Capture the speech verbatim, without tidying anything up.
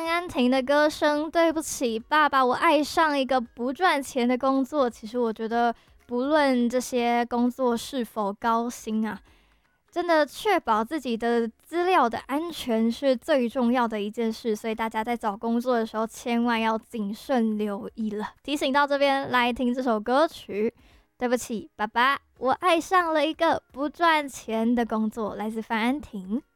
范安婷的歌声，对不起，爸爸，我爱上一个不赚钱的工作。其实我觉得，不论这些工作是否高薪啊，真的确保自己的资料的安全是最重要的一件事。所以大家在找工作的时候，千万要谨慎留意了。提醒到这边，来听这首歌曲。对不起，爸爸，我爱上了一个不赚钱的工作，来自范安婷。